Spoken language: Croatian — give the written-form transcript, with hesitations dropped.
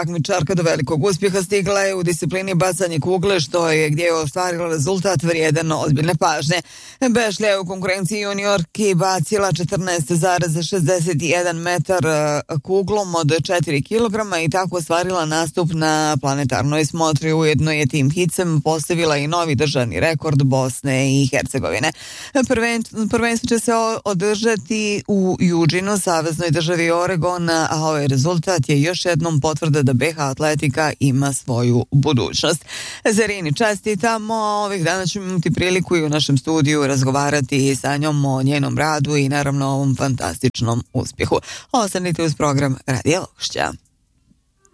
takmičarka do velikog uspjeha stigla je u disciplini bacanje kugle, gdje je ostvarila rezultat vrijedan ozbiljne pažnje. Bešlja je u konkurenciji juniorki bacila 14,61 metar kuglom od 4 kg i tako ostvarila nastup na planetarnoj smotri. Ujedno je tim hicem postavila i novi državni rekord Bosne i Hercegovine. Prvenstvo će se održati u Eugenu, saveznoj državi Oregon, a ovaj rezultat je još jednom potvrda da BH atletika ima svoju budućnost. Zerini čestitamo, ovih dana ćemo imati priliku i u našem studiju razgovarati sa njom o njenom radu i naravno o ovom fantastičnom uspjehu. Ostanite uz program Radio Lokšća.